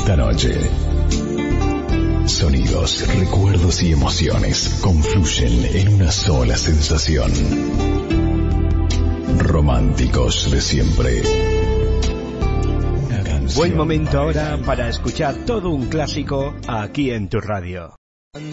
esta noche. Sonidos, recuerdos y emociones confluyen en una sola sensación. Románticos de siempre. Una canción. Buen momento ahora para escuchar todo un clásico aquí en tu radio.